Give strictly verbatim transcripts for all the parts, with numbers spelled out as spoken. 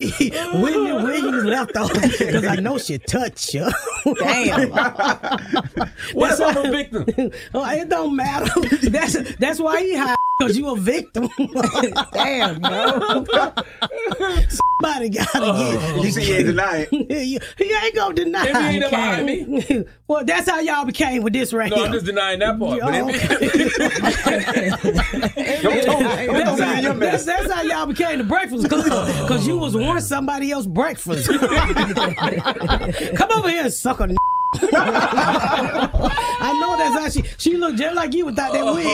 Whitney Williams left off because I know she touched you. Damn. What if I'm a victim? Oh, it don't matter. That's that's why he high, because you a victim. Damn, bro. Somebody gotta Oh, get. You see, he ain't deny it. he, he ain't gonna deny If he ain't it. never hired me. Well, that's how y'all became with this right No, here. I'm just denying that part. But Oh, if okay. Don't tell me. Don't That's tell how, me your that's, mess. that's how y'all became the Breakfast Club, because you was once somebody else's breakfast. Come over here and suck a n- I know that's how she she looked just like you without that wig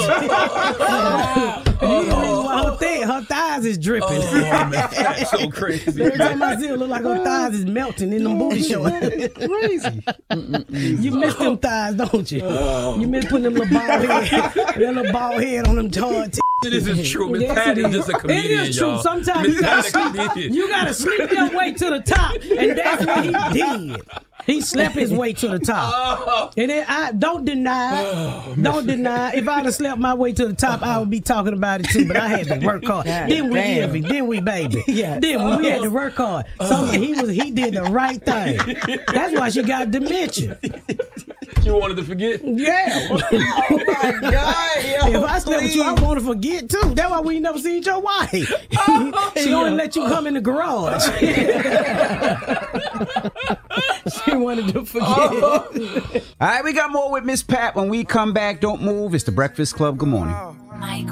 on. You know why her, thigh, her thighs is dripping. Oh, man, that's so crazy. Every time I see her, look like her thighs is melting in them booty shorts. Crazy. You miss them thighs, don't you? You miss putting them little bald head, that little bald head on them hard t- This is true. Miss Yes, Pat it is just a comedian, It is true. y'all. Sometimes Miss you gotta, Pat a sleep, comedian. you gotta sleep your way to the top, and that's what he did. He slept his way to the top. And then I don't deny, don't deny. If I'd have slept my way to the top, I would be talking about it too. But I had to work hard. God Then we damn. envy, then we baby. Yeah. Then when we had to work hard. So he was he did the right thing. That's why she got dementia. You wanted to forget? Yeah. Oh my God, yo, If I slept with you, I want to forget too. That's why we ain't never seen your wife. She only let you come in the garage. She wanted to forget. All right, we got more with Miss Pat when we come back. Don't move. It's the Breakfast Club. Good morning. Mike